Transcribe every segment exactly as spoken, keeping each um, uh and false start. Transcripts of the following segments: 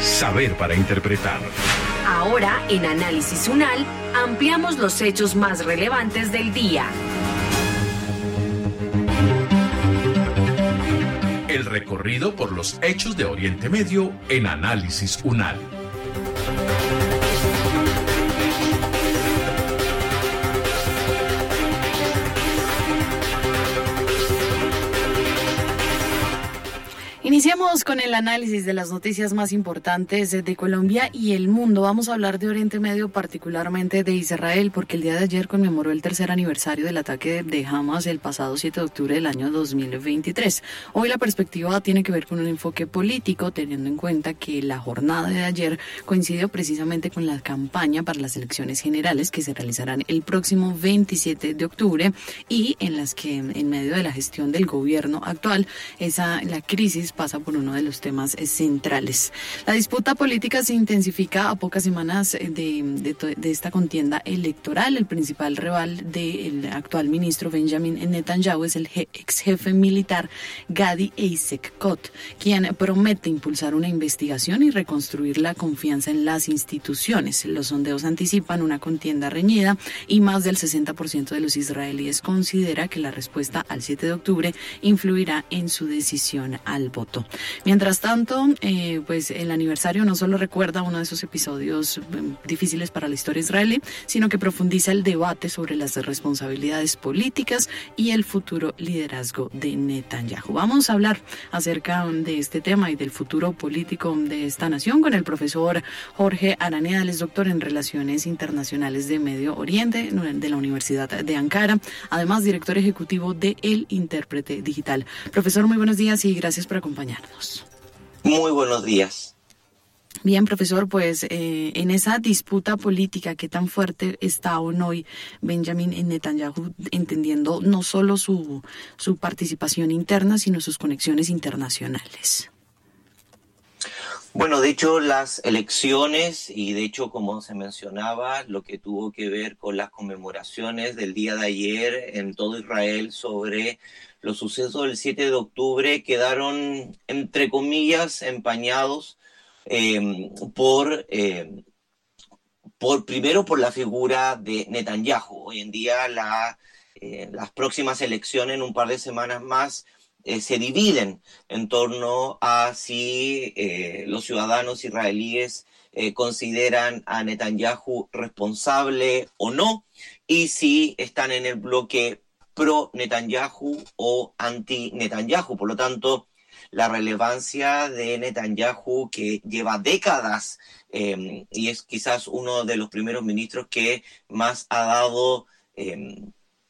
Saber para interpretar. Ahora, en Análisis UNAL, ampliamos los hechos más relevantes del día. El recorrido por los hechos de Oriente Medio en Análisis UNAL. Iniciamos con el análisis de las noticias más importantes de Colombia y el mundo. Vamos a hablar de Oriente Medio, particularmente de Israel, porque el día de ayer conmemoró el tercer aniversario del ataque de Hamas el pasado siete de octubre del año dos mil veintitrés. Hoy la perspectiva tiene que ver con un enfoque político, teniendo en cuenta que la jornada de ayer coincidió precisamente con la campaña para las elecciones generales que se realizarán el próximo veintisiete de octubre y en las que, en medio de la gestión del gobierno actual, esa la crisis pasa por uno de los temas centrales. La disputa política se intensifica a pocas semanas de, de, de esta contienda electoral. El principal rival del actual ministro Benjamin Netanyahu es el je, ex jefe militar Gadi Eisenkot, quien promete impulsar una investigación y reconstruir la confianza en las instituciones. Los sondeos anticipan una contienda reñida y más del sesenta por ciento de los israelíes considera que la respuesta al siete de octubre influirá en su decisión al voto. Mientras tanto, eh, pues el aniversario no solo recuerda uno de esos episodios eh, difíciles para la historia israelí, sino que profundiza el debate sobre las responsabilidades políticas y el futuro liderazgo de Netanyahu. Vamos a hablar acerca de este tema y del futuro político de esta nación con el profesor Jorge Araneda, él es doctor en Relaciones Internacionales de Medio Oriente de la Universidad de Ankara, además director ejecutivo de El Intérprete Digital. Profesor, muy buenos días y gracias por acompañarnos. Muy buenos días. Bien, profesor, pues eh, en esa disputa política, ¿qué tan fuerte está aún hoy Benjamin Netanyahu, entendiendo no solo su, su participación interna, sino sus conexiones internacionales? Bueno, de hecho, las elecciones y de hecho, como se mencionaba, lo que tuvo que ver con las conmemoraciones del día de ayer en todo Israel sobre los sucesos del siete de octubre quedaron, entre comillas, empañados eh, por, eh, por, primero por la figura de Netanyahu. Hoy en día la, eh, las próximas elecciones, en un par de semanas más, eh, se dividen en torno a si eh, los ciudadanos israelíes eh, consideran a Netanyahu responsable o no, y si están en el bloque pro-Netanyahu o anti-Netanyahu. Por lo tanto, la relevancia de Netanyahu, que lleva décadas eh, y es quizás uno de los primeros ministros que más ha dado eh,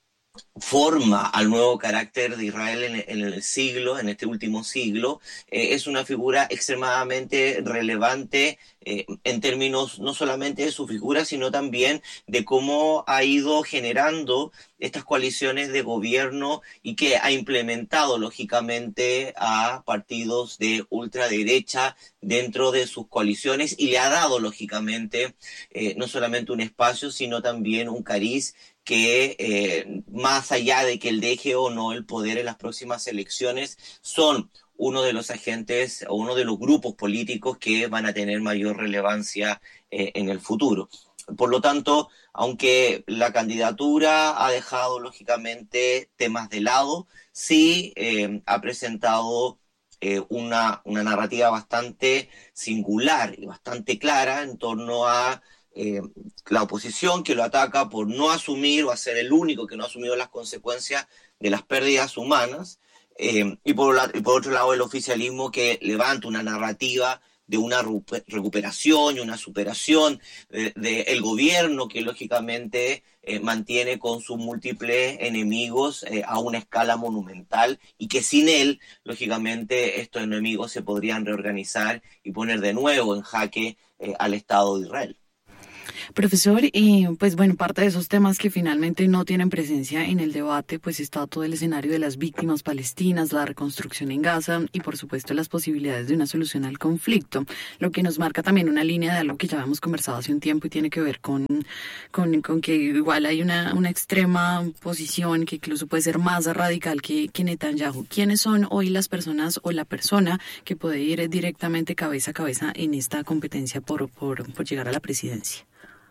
forma al nuevo carácter de Israel en, en el siglo, en este último siglo, eh, es una figura extremadamente relevante eh, en términos no solamente de su figura, sino también de cómo ha ido generando estas coaliciones de gobierno y que ha implementado lógicamente a partidos de ultraderecha dentro de sus coaliciones y le ha dado lógicamente eh, no solamente un espacio, sino también un cariz que eh, más allá de que él deje o no el poder en las próximas elecciones, son uno de los agentes o uno de los grupos políticos que van a tener mayor relevancia eh, en el futuro. Por lo tanto, aunque la candidatura ha dejado lógicamente temas de lado, sí eh, ha presentado eh, una, una narrativa bastante singular y bastante clara en torno a Eh, la oposición, que lo ataca por no asumir o a ser el único que no ha asumido las consecuencias de las pérdidas humanas, eh, y, por la, y por otro lado el oficialismo, que levanta una narrativa de una recuperación y una superación del de, de gobierno que lógicamente eh, mantiene con sus múltiples enemigos eh, a una escala monumental, y que sin él lógicamente estos enemigos se podrían reorganizar y poner de nuevo en jaque eh, al Estado de Israel. Profesor, y pues bueno, parte de esos temas que finalmente no tienen presencia en el debate, pues está todo el escenario de las víctimas palestinas, la reconstrucción en Gaza y por supuesto las posibilidades de una solución al conflicto, lo que nos marca también una línea de algo que ya habíamos conversado hace un tiempo y tiene que ver con, con, con que igual hay una, una extrema posición que incluso puede ser más radical que, que Netanyahu. ¿Quiénes son hoy las personas o la persona que puede ir directamente cabeza a cabeza en esta competencia por, por, por llegar a la presidencia?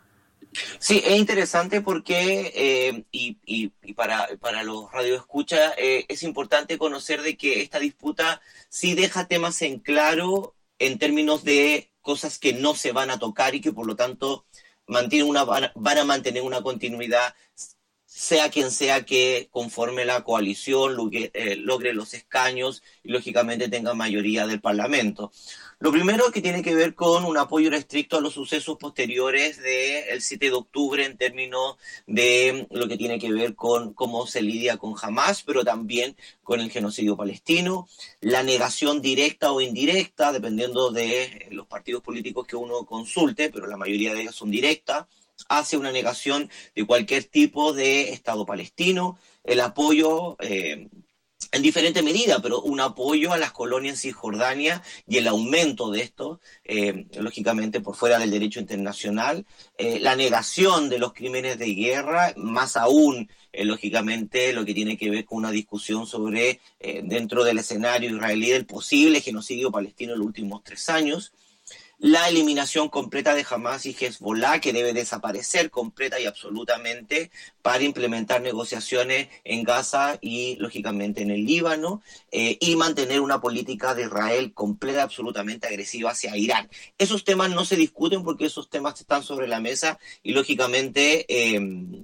Sí, es interesante porque, eh, y, y, y para, para los radioescuchas, eh, es importante conocer de que esta disputa sí deja temas en claro en términos de cosas que no se van a tocar y que por lo tanto mantienen una, van a mantener una continuidad, sea quien sea que conforme la coalición logre, eh, logre los escaños y lógicamente tenga mayoría del Parlamento. Lo primero que tiene que ver con un apoyo restricto a los sucesos posteriores del siete de octubre en términos de lo que tiene que ver con cómo se lidia con Hamás, pero también con el genocidio palestino, la negación directa o indirecta, dependiendo de los partidos políticos que uno consulte, pero la mayoría de ellos son directas, hace una negación de cualquier tipo de Estado palestino, el apoyo eh, en diferentes medidas, pero un apoyo a las colonias en Cisjordania y el aumento de esto, eh, lógicamente por fuera del derecho internacional, eh, la negación de los crímenes de guerra, más aún, eh, lógicamente, lo que tiene que ver con una discusión sobre, eh, dentro del escenario israelí, del posible genocidio palestino en los últimos tres años, la eliminación completa de Hamás y Hezbollah, que debe desaparecer completa y absolutamente para implementar negociaciones en Gaza y, lógicamente, en el Líbano, eh, y mantener una política de Israel completa, absolutamente agresiva hacia Irán. Esos temas no se discuten porque esos temas están sobre la mesa y, lógicamente, eh,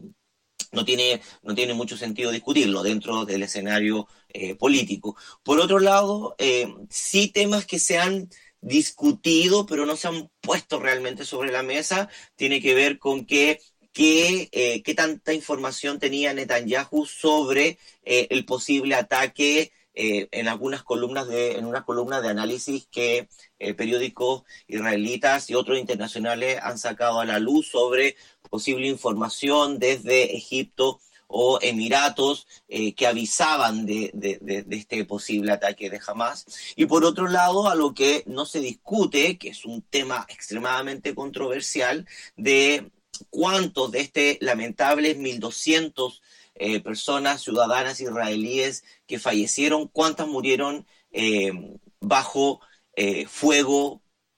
no tiene, no tiene mucho sentido discutirlo dentro del escenario eh, político. Por otro lado, eh, sí temas que se han discutido, pero no se han puesto realmente sobre la mesa, tiene que ver con que, que, eh, qué tanta información tenía Netanyahu sobre eh, el posible ataque eh, en algunas columnas de, en una columna de análisis que eh, periódicos israelitas y otros internacionales han sacado a la luz sobre posible información desde Egipto o Emiratos eh, que avisaban de, de, de, de este posible ataque de Hamás. Y por otro lado, a lo que no se discute, que es un tema extremadamente controversial, de cuántos de este lamentable mil doscientas eh, personas, ciudadanas israelíes que fallecieron, cuántas murieron eh, bajo eh, fuego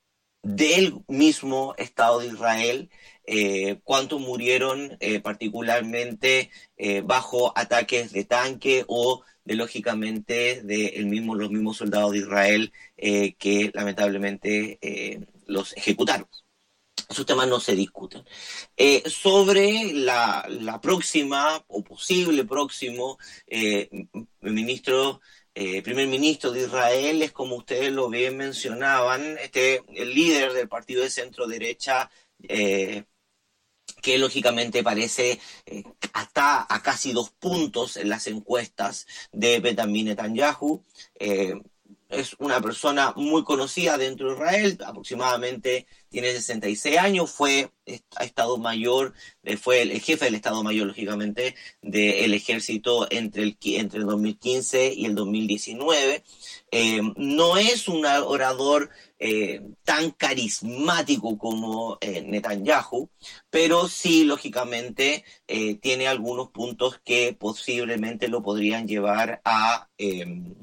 del mismo Estado de Israel, eh, cuántos murieron eh, particularmente eh, bajo ataques de tanque o de, lógicamente, de el mismo, los mismos soldados de Israel eh, que lamentablemente eh, los ejecutaron. Esos temas no se discuten. Eh, sobre la, la próxima o posible próximo eh, ministro Eh, primer ministro de Israel es, como ustedes lo bien mencionaban, este, el líder del partido de centro derecha, eh, que lógicamente parece eh, hasta a casi dos puntos en las encuestas de Benjamin Netanyahu. Eh, es una persona muy conocida dentro de Israel, aproximadamente tiene sesenta y seis años, fue Estado Mayor, fue el jefe del Estado Mayor, lógicamente, del ejército entre el, entre el dos mil quince y el dos mil diecinueve. Eh, no es un orador eh, tan carismático como eh, Netanyahu, pero sí, lógicamente, eh, tiene algunos puntos que posiblemente lo podrían llevar a... Eh,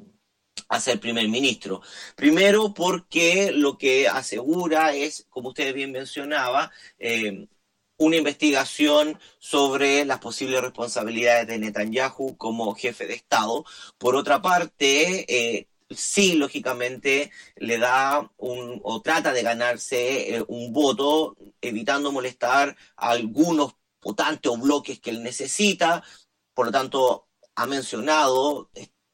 a ser primer ministro. Primero porque lo que asegura es, como usted bien mencionaba, eh, una investigación sobre las posibles responsabilidades de Netanyahu como jefe de Estado. Por otra parte, eh, sí, lógicamente, le da un, o trata de ganarse eh, un voto, evitando molestar a algunos votantes o bloques que él necesita. Por lo tanto, ha mencionado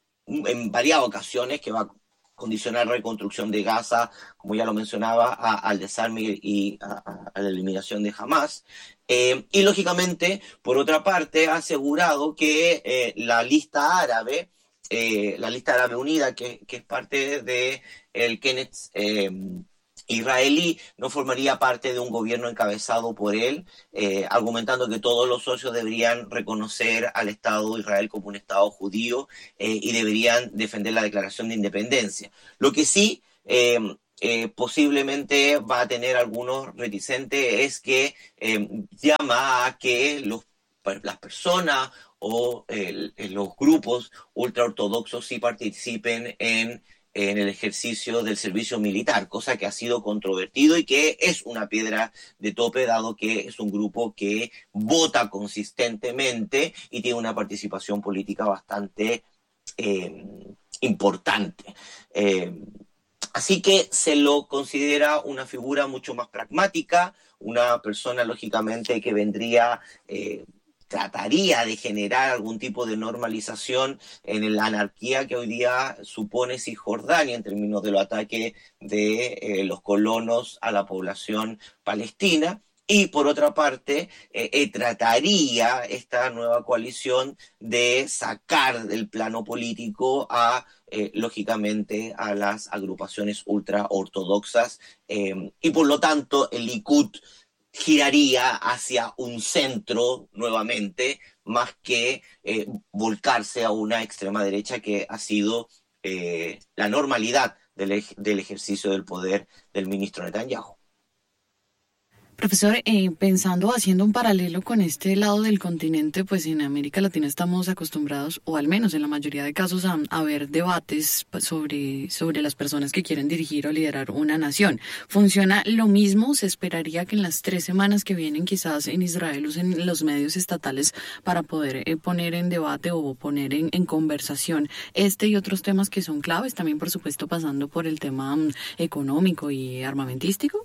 en varias ocasiones que va a condicionar la reconstrucción de Gaza, como ya lo mencionaba, a, al desarme y a, a la eliminación de Hamás. Eh, y lógicamente, por otra parte, ha asegurado que eh, la lista árabe, eh, la lista árabe unida, que, que es parte de el Kenneth eh, israelí no formaría parte de un gobierno encabezado por él, eh, argumentando que todos los socios deberían reconocer al Estado de Israel como un Estado judío eh, y deberían defender la declaración de independencia. Lo que sí eh, eh, posiblemente va a tener algunos reticentes es que eh, llama a que los, las personas o eh, los grupos ultraortodoxos sí participen en en el ejercicio del servicio militar, cosa que ha sido controvertido y que es una piedra de tope, dado que es un grupo que vota consistentemente y tiene una participación política bastante eh, importante. Eh, así que se lo considera una figura mucho más pragmática, una persona lógicamente que vendría... Eh, trataría de generar algún tipo de normalización en la anarquía que hoy día supone Cisjordania en términos de los ataques de eh, los colonos a la población palestina. Y por otra parte, eh, eh, trataría esta nueva coalición de sacar del plano político a, eh, lógicamente, a las agrupaciones ultraortodoxas eh, y por lo tanto el Likud giraría hacia un centro nuevamente, más que eh, volcarse a una extrema derecha que ha sido eh, la normalidad del, ej- del ejercicio del poder del ministro Netanyahu. Profesor, eh, pensando, haciendo un paralelo con este lado del continente, pues en América Latina estamos acostumbrados, o al menos en la mayoría de casos, a, a ver debates sobre, sobre las personas que quieren dirigir o liderar una nación. ¿Funciona lo mismo? ¿Se esperaría que en las tres semanas que vienen quizás en Israel usen los medios estatales para poder eh, poner en debate o poner en, en conversación este y otros temas que son claves, también por supuesto pasando por el tema um, económico y armamentístico?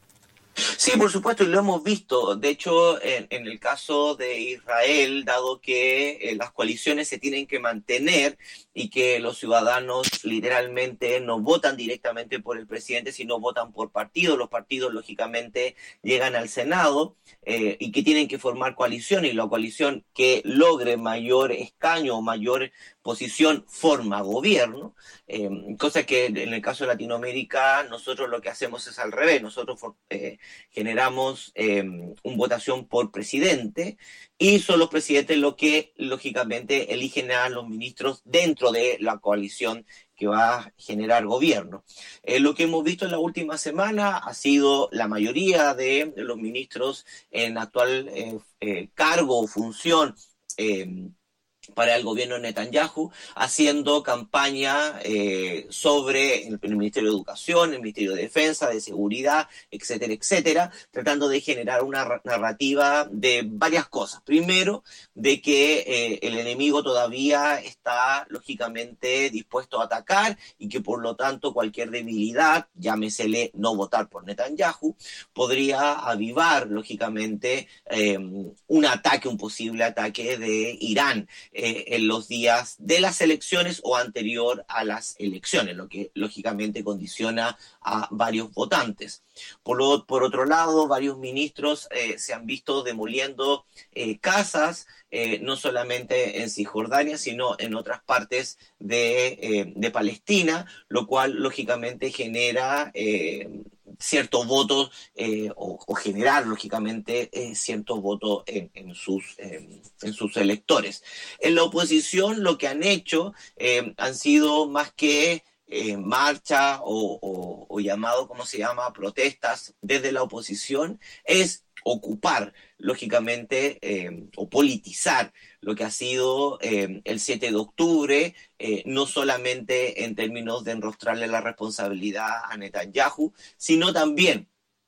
Sí, por supuesto, y lo hemos visto. De hecho, en, en el caso de Israel, dado que eh, las coaliciones se tienen que mantener y que los ciudadanos literalmente no votan directamente por el presidente, sino votan por partidos, los partidos lógicamente llegan al Senado eh, y que tienen que formar coalición, y la coalición que logre mayor escaño o mayor posición forma gobierno, eh, cosa que en el caso de Latinoamérica nosotros lo que hacemos es al revés. Nosotros eh, generamos eh, una votación por presidente y son los presidentes los que lógicamente eligen a los ministros dentro de la coalición que va a generar gobierno. Eh, lo que hemos visto en la última semana ha sido la mayoría de los ministros en actual eh, eh, cargo o función eh, para el gobierno de Netanyahu, haciendo campaña eh, sobre el, el Ministerio de Educación, el Ministerio de Defensa, de Seguridad, etcétera, etcétera, tratando de generar una narrativa de varias cosas. Primero, de que eh, el enemigo todavía está lógicamente dispuesto a atacar y que por lo tanto cualquier debilidad, llámesele no votar por Netanyahu, podría avivar lógicamente eh, un ataque, un posible ataque de Irán Eh, en los días de las elecciones o anterior a las elecciones, lo que lógicamente condiciona a varios votantes. Por, lo, por otro lado, varios ministros eh, se han visto demoliendo eh, casas, eh, no solamente en Cisjordania, sino en otras partes de, eh, de Palestina, lo cual lógicamente genera eh, ciertos votos eh, o, o generar lógicamente eh, ciertos votos en, en, sus, eh, en sus electores. En la oposición lo que han hecho eh, han sido más que eh, marcha o, o, o llamado, ¿cómo se llama?, protestas desde la oposición, es ocupar lógicamente eh, o politizar lo que ha sido eh, el siete de octubre, eh, no solamente en términos de enrostrarle la responsabilidad a Netanyahu, sino también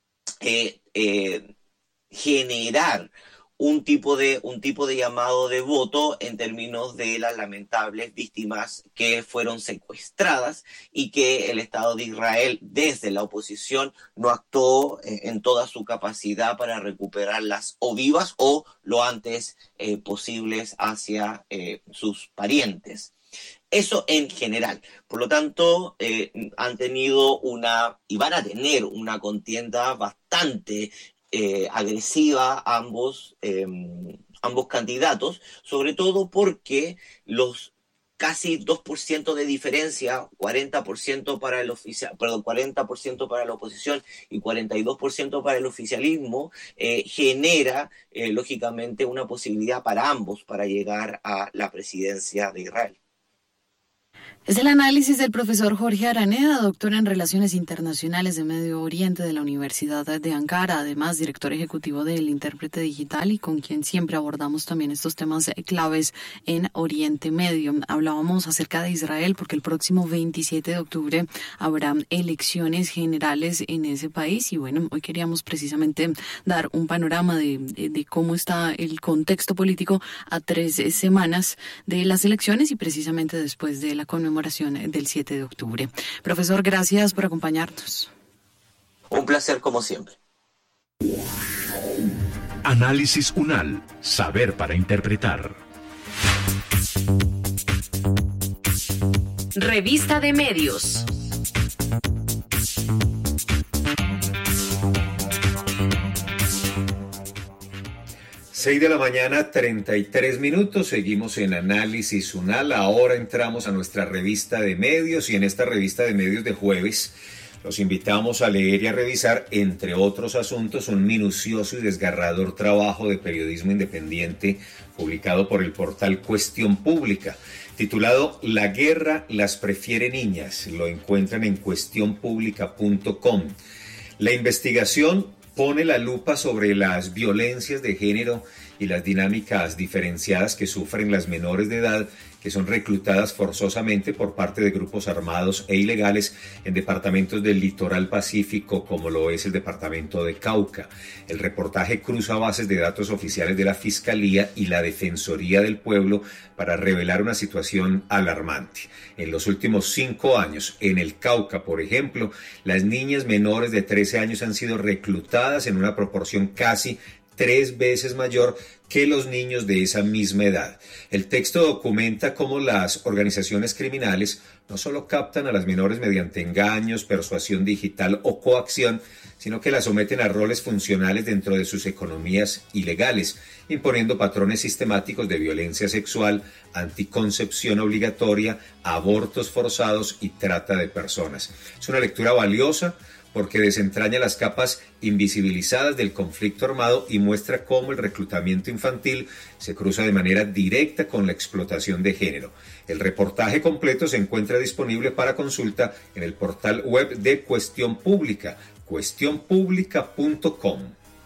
eh, eh, generar un tipo de un tipo de llamado de voto en términos de las lamentables víctimas que fueron secuestradas y que el Estado de Israel desde la oposición no actuó eh, en toda su capacidad para recuperarlas o vivas o lo antes eh, posibles hacia eh, sus parientes. Eso en general. Por lo tanto, eh, han tenido una y van a tener una contienda bastante Eh, agresiva ambos, eh, ambos candidatos, sobre todo porque los casi dos por ciento de diferencia, cuarenta por ciento para el oficial, perdón, cuarenta por ciento para la oposición y cuarenta y dos por ciento para el oficialismo, eh, genera eh, lógicamente una posibilidad para ambos para llegar a la presidencia de Israel. Es el análisis del profesor Jorge Araneda, doctor en Relaciones Internacionales de Medio Oriente de la Universidad de Ankara, además director ejecutivo del Intérprete Digital y con quien siempre abordamos también estos temas claves en Oriente Medio. Hablábamos acerca de Israel porque el próximo veintisiete de octubre habrá elecciones generales en ese país y bueno, hoy queríamos precisamente dar un panorama de, de, de cómo está el contexto político a tres semanas de las elecciones y precisamente después de la conmemoración del siete de octubre. Profesor, gracias por acompañarnos. Un placer como siempre. Análisis UNAL, saber para interpretar. Revista de Medios. seis de la mañana, treinta y tres minutos, seguimos en Análisis UNAL, ahora entramos a nuestra revista de medios y en esta revista de medios de jueves los invitamos a leer y a revisar, entre otros asuntos, un minucioso y desgarrador trabajo de periodismo independiente publicado por el portal Cuestión Pública, titulado La guerra las prefiere niñas, lo encuentran en cuestión pública punto com. La investigación pone la lupa sobre las violencias de género y las dinámicas diferenciadas que sufren las menores de edad que son reclutadas forzosamente por parte de grupos armados e ilegales en departamentos del litoral pacífico como lo es el departamento de Cauca. El reportaje cruza bases de datos oficiales de la Fiscalía y la Defensoría del Pueblo para revelar una situación alarmante. En los últimos cinco años, en el Cauca, por ejemplo, las niñas menores de trece años han sido reclutadas en una proporción casi tres veces mayor que los niños de esa misma edad. El texto documenta cómo las organizaciones criminales no solo captan a las menores mediante engaños, persuasión digital o coacción, sino que las someten a roles funcionales dentro de sus economías ilegales, imponiendo patrones sistemáticos de violencia sexual, anticoncepción obligatoria, abortos forzados y trata de personas. Es una lectura valiosa porque desentraña las capas invisibilizadas del conflicto armado y muestra cómo el reclutamiento infantil se cruza de manera directa con la explotación de género. El reportaje completo se encuentra disponible para consulta en el portal web de Cuestión Pública, cuestión pública punto com.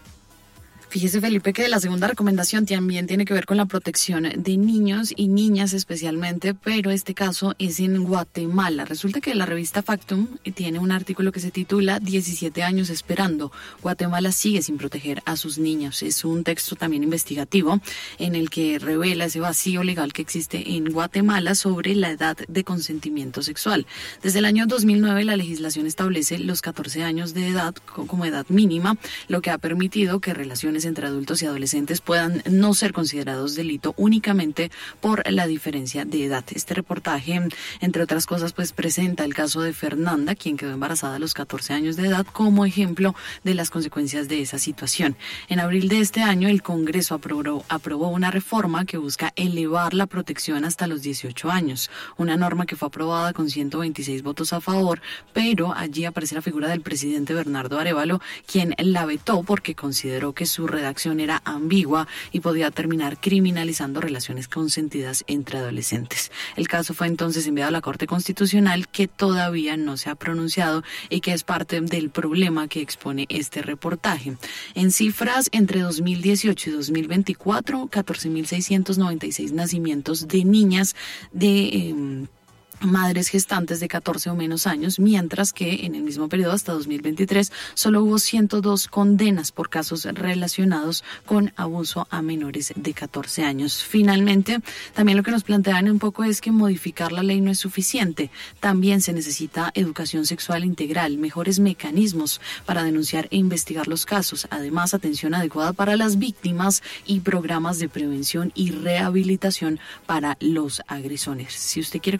Fíjese, Felipe, que la segunda recomendación también tiene que ver con la protección de niños y niñas especialmente, pero este caso es en Guatemala. Resulta que la revista Factum tiene un artículo que se titula diecisiete años esperando. Guatemala sigue sin proteger a sus niños. Es un texto también investigativo en el que revela ese vacío legal que existe en Guatemala sobre la edad de consentimiento sexual. Desde el año dos mil nueve la legislación establece los catorce años de edad como edad mínima, lo que ha permitido que relaciones entre adultos y adolescentes puedan no ser considerados delito únicamente por la diferencia de edad. Este reportaje, entre otras cosas, pues presenta el caso de Fernanda, quien quedó embarazada a los catorce años de edad, como ejemplo de las consecuencias de esa situación. En abril de este año, el Congreso aprobó, aprobó una reforma que busca elevar la protección hasta los dieciocho años, una norma que fue aprobada con ciento veintiséis votos a favor, pero allí aparece la figura del presidente Bernardo Arévalo, quien la vetó porque consideró que su redacción era ambigua y podía terminar criminalizando relaciones consentidas entre adolescentes. El caso fue entonces enviado a la Corte Constitucional, que todavía no se ha pronunciado y que es parte del problema que expone este reportaje. En cifras, entre dos mil dieciocho y dos mil veinticuatro, catorce mil seiscientos noventa y seis nacimientos de niñas de Eh, madres gestantes de catorce o menos años, mientras que en el mismo periodo hasta dos mil veintitrés solo hubo ciento dos condenas por casos relacionados con abuso a menores de catorce años. Finalmente, también lo que nos plantean un poco es que modificar la ley no es suficiente. También se necesita educación sexual integral, mejores mecanismos para denunciar e investigar los casos, además atención adecuada para las víctimas y programas de prevención y rehabilitación para los agresores. Si usted quiere conocer más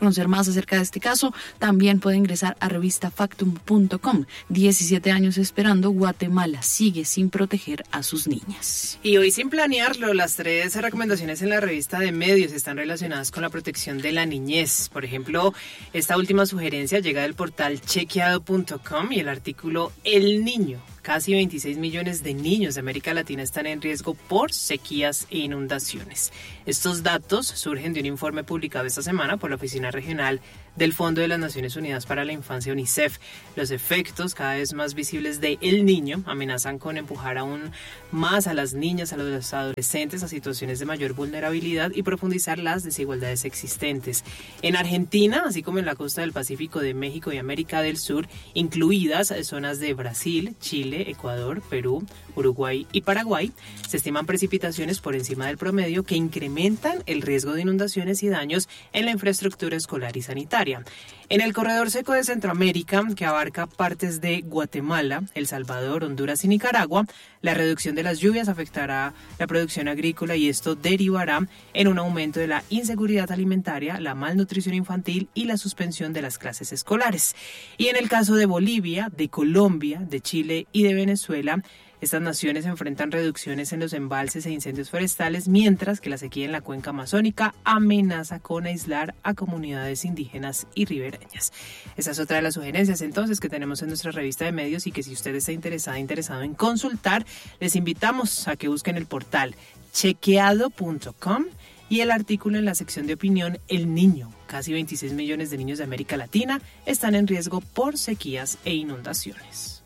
acerca de este caso, también puede ingresar a revista factum punto com. diecisiete años esperando, Guatemala sigue sin proteger a sus niñas. Y hoy, sin planearlo, las tres recomendaciones en la revista de medios están relacionadas con la protección de la niñez. Por ejemplo, esta última sugerencia llega del portal chequeado punto com y el artículo El Niño. Casi veintiséis millones de niños de América Latina están en riesgo por sequías e inundaciones. Estos datos surgen de un informe publicado esta semana por la Oficina Regional del Fondo de las Naciones Unidas para la Infancia, UNICEF. Los efectos cada vez más visibles de El Niño amenazan con empujar aún más a las niñas, a los adolescentes a situaciones de mayor vulnerabilidad y profundizar las desigualdades existentes. En Argentina, así como en la costa del Pacífico de México y América del Sur, incluidas zonas de Brasil, Chile, Ecuador, Perú, Uruguay y Paraguay, se estiman precipitaciones por encima del promedio que incrementan el riesgo de inundaciones y daños en la infraestructura escolar y sanitaria. En el corredor seco de Centroamérica, que abarca partes de Guatemala, El Salvador, Honduras y Nicaragua, la reducción de las lluvias afectará la producción agrícola y esto derivará en un aumento de la inseguridad alimentaria, la malnutrición infantil y la suspensión de las clases escolares. Y en el caso de Bolivia, de Colombia, de Chile y de Venezuela, estas naciones enfrentan reducciones en los embalses e incendios forestales, mientras que la sequía en la cuenca amazónica amenaza con aislar a comunidades indígenas y ribereñas. Esa es otra de las sugerencias entonces que tenemos en nuestra revista de medios y que si usted está interesada, interesado en consultar, les invitamos a que busquen el portal chequeado punto com y el artículo en la sección de opinión El Niño. Casi veintiséis millones de niños de América Latina están en riesgo por sequías e inundaciones.